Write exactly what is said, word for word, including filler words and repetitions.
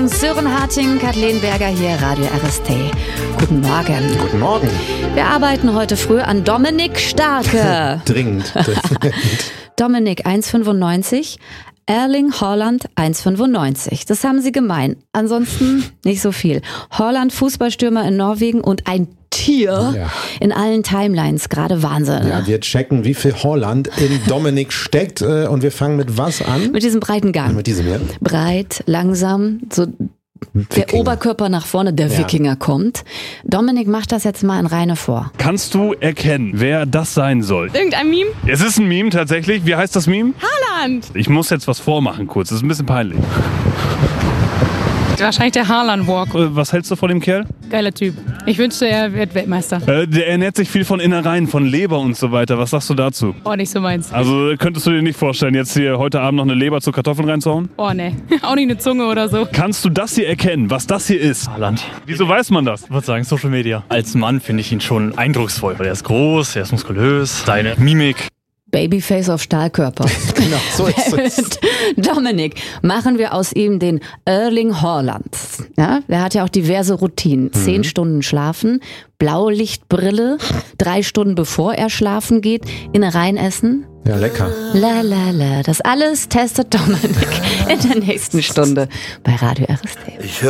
Sören Harting, Kathleen Berger hier, Radio R S T. Guten Morgen. Guten Morgen. Wir arbeiten heute früh an Dominik Starke. Dringend. Dominik eins Komma fünfundneunzig, Erling Haaland eins Komma fünfundneunzig. Das haben sie gemein. Ansonsten nicht so viel. Haaland, Fußballstürmer in Norwegen und ein Tier Ja. in allen Timelines. Gerade Wahnsinn. Ja, wir checken, wie viel Haaland in Dominik steckt. äh, Und wir fangen mit was an? Mit diesem breiten Gang. Mit diesem hier. Breit, langsam, so der Wikinger. Oberkörper nach vorne, der Ja. Wikinger kommt. Dominik macht das jetzt mal in Reine vor. Kannst du erkennen, wer das sein soll? Irgendein Meme? Es ist ein Meme tatsächlich. Wie heißt das Meme? Haaland! Ich muss jetzt was vormachen kurz. Das ist ein bisschen peinlich. Wahrscheinlich der Haaland-Walk. Äh, Was hältst du von dem Kerl? Geiler Typ. Ich wünschte, er wird Weltmeister. Äh, der ernährt sich viel von Innereien, von Leber und so weiter. Was sagst du dazu? Oh, nicht so meins. Also könntest du dir nicht vorstellen, jetzt hier heute Abend noch eine Leber zu Kartoffeln reinzuhauen? Oh, ne. Auch nicht eine Zunge oder so. Kannst du das hier erkennen, was das hier ist? Haaland. Wieso weiß man das? Ich würde sagen Social Media. Als Mann finde ich ihn schon eindrucksvoll. Er ist groß, er ist muskulös, seine Mimik. Babyface auf Stahlkörper. Genau, so ist es. Dominik, machen wir aus ihm den Erling Haaland. Ja, der hat ja auch diverse Routinen. Zehn Stunden schlafen, Blaulichtbrille, drei Stunden bevor er schlafen geht, Innereien essen. Ja, lecker. La la la. Das alles testet Dominik in der nächsten Stunde bei Radio R S T.